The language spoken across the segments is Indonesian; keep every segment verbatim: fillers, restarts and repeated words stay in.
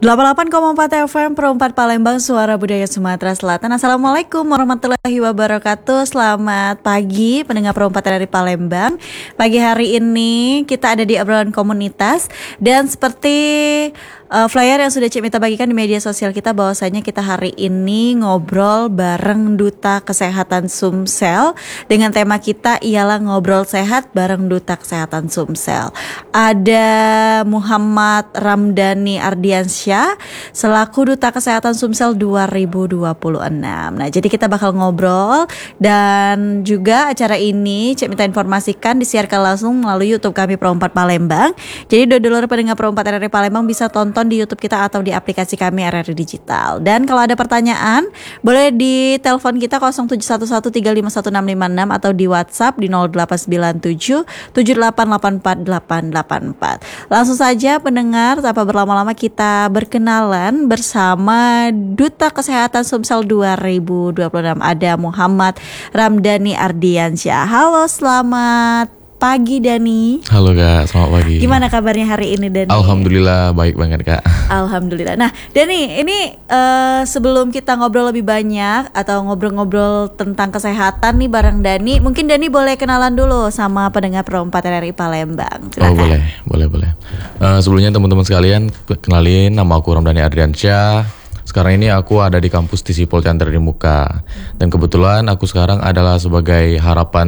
delapan puluh delapan koma empat F M Pro empat Palembang, Suara Budaya Sumatera Selatan. Assalamualaikum warahmatullahi wabarakatuh. Selamat pagi pendengar Pro empat dari Palembang. Pagi hari ini kita ada di obrolan komunitas. Dan seperti uh, flyer yang sudah Cik Mita bagikan di media sosial kita, bahwasanya kita hari ini ngobrol bareng Duta Kesehatan Sumsel. Dengan tema kita ialah ngobrol sehat bareng Duta Kesehatan Sumsel. Ada Muhammad Ramdhani Ardiansyah selaku Duta Kesehatan Sumsel dua ribu dua puluh enam. Nah, jadi kita bakal ngobrol, dan juga acara ini Cik Minta informasikan disiarkan langsung melalui YouTube kami Pro empat Palembang. Jadi dulur pendengar Pro empat R R I Palembang bisa tonton di YouTube kita atau di aplikasi kami R R I Digital. Dan kalau ada pertanyaan boleh di telepon kita nol tujuh satu satu tiga lima satu enam lima enam atau di WhatsApp di nol delapan sembilan tujuh tujuh delapan delapan empat delapan delapan empat. Langsung saja pendengar, tanpa berlama-lama kita berkenalan bersama Duta Kesehatan Sumsel dua ribu dua puluh enam. Ada Muhammad Ramdhani Ardiansyah. Halo, selamat pagi Dani. Halo Kak, selamat pagi. Gimana kabarnya hari ini Dani? Alhamdulillah baik banget Kak. Alhamdulillah. Nah Dani, ini uh, sebelum kita ngobrol lebih banyak atau ngobrol-ngobrol tentang kesehatan nih bareng Dani, mungkin Dani boleh kenalan dulu sama pendengar Pro empat R R I Palembang. Silakan. Oh boleh, boleh, boleh. Uh, sebelumnya teman-teman sekalian, kenalin, nama aku Ramdhani Ardiansyah. Sekarang ini aku ada di kampus Tisipol Chandra di Muka. Dan kebetulan aku sekarang adalah sebagai harapan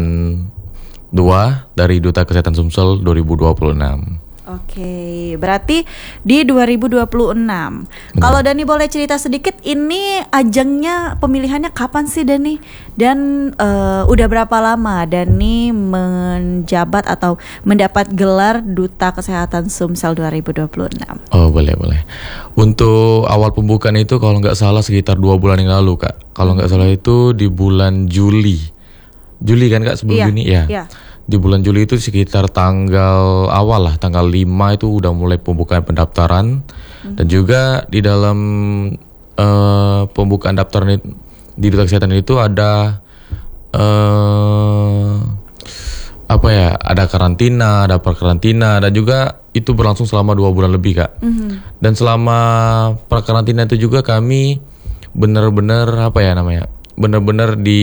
dua dari Duta Kesehatan Sumsel dua ribu dua puluh enam. Oke, berarti di dua ribu dua puluh enam. Kalau Dani boleh cerita sedikit, ini ajangnya pemilihannya kapan sih Dani? Dan uh, udah berapa lama Dani menjabat atau mendapat gelar Duta Kesehatan Sumsel dua ribu dua puluh enam? Oh boleh, boleh. Untuk awal pembukaan itu kalau nggak salah sekitar dua bulan yang lalu Kak. Kalau nggak salah itu di bulan Juli. Juli kan Kak, sebelum iya, Juni ya. Iya. Di bulan Juli itu sekitar tanggal awal lah, tanggal lima itu udah mulai pembukaan pendaftaran. Hmm. Dan juga di dalam uh, pembukaan daftaran di Duta Kesehatan itu ada uh, apa ya? Ada karantina, ada perkarantina, dan juga itu berlangsung selama dua bulan lebih Kak. Hmm. Dan selama perkarantina itu juga kami benar-benar apa ya namanya? Benar-benar di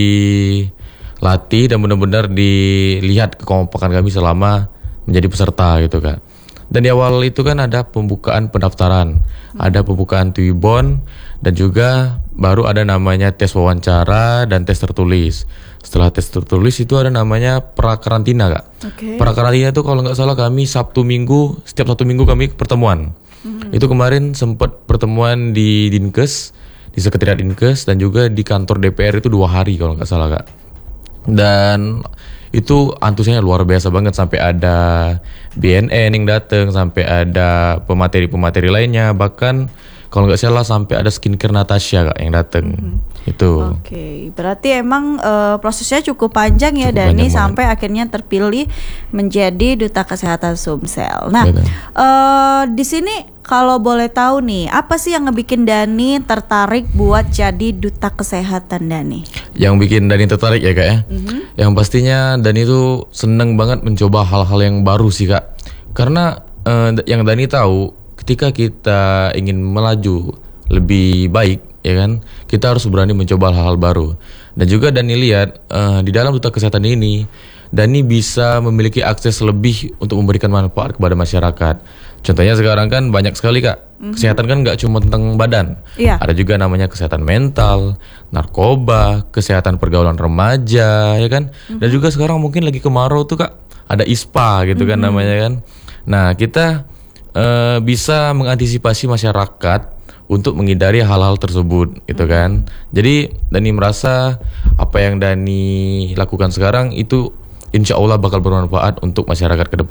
latih dan benar-benar dilihat kekompakan kami selama menjadi peserta gitu Kak. Dan di awal itu kan ada pembukaan pendaftaran, hmm. ada pembukaan Twibbon, dan juga baru ada namanya tes wawancara dan tes tertulis. Setelah tes tertulis itu ada namanya prakarantina Kak. Okay. Prakarantina itu kalau nggak salah kami Sabtu Minggu, setiap satu minggu kami pertemuan. Hmm. Itu kemarin sempat pertemuan di Dinkes, di Sekretariat Dinkes, dan juga di kantor D P R itu dua hari kalau nggak salah Kak. Dan itu antusiasnya luar biasa banget, sampai ada B N N yang datang, sampai ada pemateri-pemateri lainnya, bahkan kalau nggak salah sampai ada skincare Natasha Kak yang datang. Mm-hmm. Itu. Oke, okay. Berarti emang uh, prosesnya cukup panjang ya cukup Dani, sampai banget. Akhirnya terpilih menjadi Duta Kesehatan Sumsel. Nah, uh, di sini kalau boleh tahu nih, apa sih yang ngebikin Dani tertarik buat jadi Duta Kesehatan Dani? Yang bikin Dani tertarik ya Kak ya? Mm-hmm. Yang pastinya Dani tuh seneng banget mencoba hal-hal yang baru sih Kak. Karena uh, yang Dani tahu, ketika kita ingin melaju lebih baik, ya kan, kita harus berani mencoba hal-hal baru. Dan juga Dani lihat uh, di dalam Duta Kesehatan ini, Dani bisa memiliki akses lebih untuk memberikan manfaat kepada masyarakat. Contohnya sekarang kan banyak sekali Kak, mm-hmm. kesehatan kan nggak cuma tentang badan, yeah. Ada juga namanya kesehatan mental, narkoba, kesehatan pergaulan remaja, ya kan. Mm-hmm. Dan juga sekarang mungkin lagi kemarau tuh Kak, ada I S P A gitu, mm-hmm. kan namanya kan. Nah kita uh, bisa mengantisipasi masyarakat untuk menghindari hal-hal tersebut gitu kan. Jadi Dani merasa apa yang Dani lakukan sekarang itu insya Allah bakal bermanfaat untuk masyarakat ke depan.